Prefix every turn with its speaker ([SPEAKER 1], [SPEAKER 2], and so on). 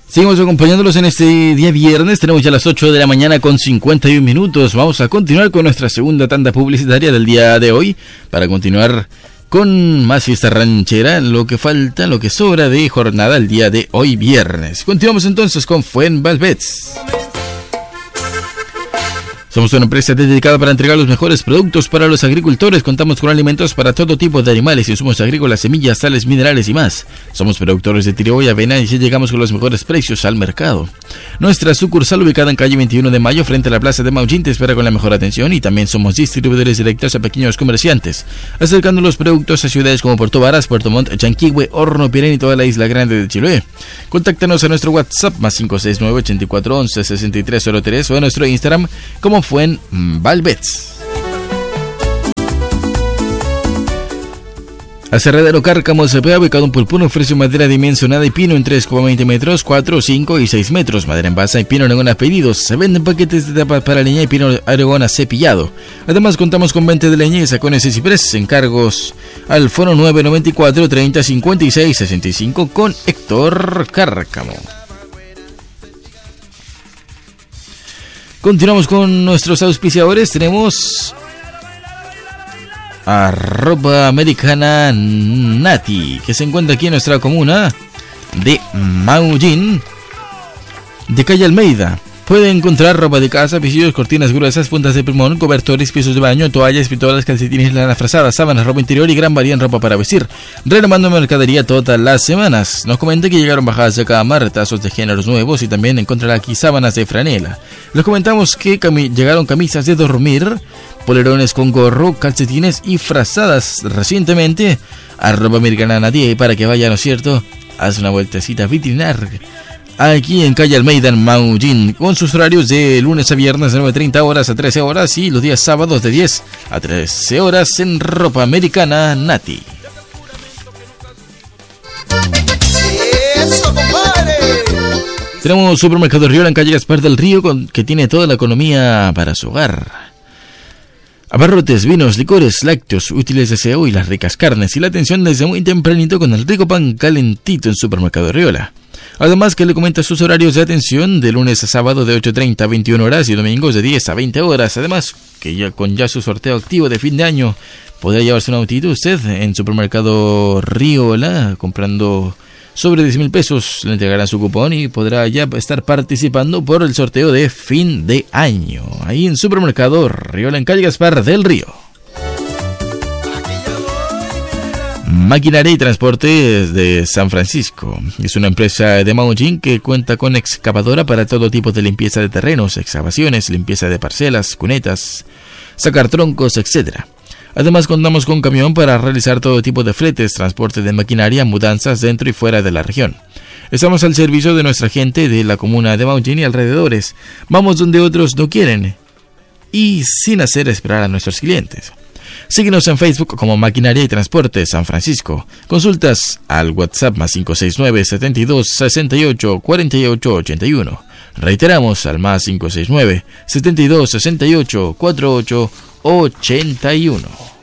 [SPEAKER 1] Seguimos acompañándolos en este día viernes. Tenemos ya las 8 de la mañana con 51 minutos. Vamos a continuar con nuestra segunda tanda publicitaria del día de hoy para continuar con más fiesta ranchera, lo que falta, lo que sobra de jornada el día de hoy viernes. Continuamos entonces con Fuenvalbets. Somos una empresa dedicada para entregar los mejores productos para los agricultores. Contamos con alimentos para todo tipo de animales, insumos agrícolas, semillas, sales, minerales y más. Somos productores de trigo y avena y llegamos con los mejores precios al mercado. Nuestra sucursal ubicada en calle 21 de Mayo frente a la plaza de Maullín te espera con la mejor atención y también somos distribuidores directos a pequeños comerciantes, acercando los productos a ciudades como Puerto Varas, Puerto Montt, Chanquihue, Horno, Pirén y toda la isla grande de Chiloé. Contáctanos a nuestro WhatsApp más 569-8411-6303 o a nuestro Instagram como Fuenvalbets. Aserradero Cárcamo CPA, ubicado en Pulpún, ofrece madera dimensionada y pino en 3,20 metros, 4, 5 y 6 metros. Madera en basa y pino Oregona pedidos. Se venden paquetes de tapa para leña y pino Oregona cepillado. Además contamos con venta de leña y sacones y ciprés. Encargos al foro 994 30 56 65 con Héctor Cárcamo. Continuamos con nuestros auspiciadores. Tenemos a Ropa Americana Nati, que se encuentra aquí en nuestra comuna de Maullín, de calle Almeida. Puede encontrar ropa de casa, visillos, cortinas gruesas, puntas de plumón, cobertores, pisos de baño, toallas, pistolas, calcetines, lana frazada, sábanas, ropa interior y gran variedad en ropa para vestir. Renovando mercadería todas las semanas. Nos comenta que llegaron bajadas de cama, retazos de géneros nuevos y también encontrará aquí sábanas de franela. Les comentamos que llegaron camisas de dormir, polerones con gorro, calcetines y frazadas recientemente a Ropa Americana Nadie para que vaya, ¿no es cierto? Haz una vueltecita vitrinar aquí en calle Almeida en Maullín, con sus horarios de lunes a viernes de 9:30 horas a 13 horas y los días sábados de 10 a 13 horas en Ropa Americana Nati.
[SPEAKER 2] ¡Eso, compadre!
[SPEAKER 1] Tenemos Supermercado Riola en calle Gaspar del Río, que tiene toda la economía para su hogar. Abarrotes, vinos, licores, lácteos, útiles de aseo y las ricas carnes y la atención desde muy tempranito con el rico pan calentito en Supermercado Riola. Además que le comenta sus horarios de atención de lunes a sábado de 8:30 a 21 horas y domingos de 10 a 20 horas. Además que ya con su sorteo activo de fin de año podrá llevarse un autito usted en Supermercado Riola comprando sobre 10,000 pesos. Le entregarán su cupón y podrá ya estar participando por el sorteo de fin de año. Ahí en Supermercado Riola en calle Gaspar del Río. Maquinaria y Transportes de San Francisco. Es una empresa de Maullín que cuenta con excavadora para todo tipo de limpieza de terrenos, excavaciones, limpieza de parcelas, cunetas, sacar troncos, etc. Además contamos con camión para realizar todo tipo de fletes, transporte de maquinaria, mudanzas dentro y fuera de la región. Estamos al servicio de nuestra gente de la comuna de Maullín y alrededores. Vamos donde otros no quieren y sin hacer esperar a nuestros clientes. Síguenos en Facebook como Maquinaria y Transporte San Francisco. Consultas al WhatsApp más 569 72 68 48 81. Reiteramos al más 569 72 68 48 81.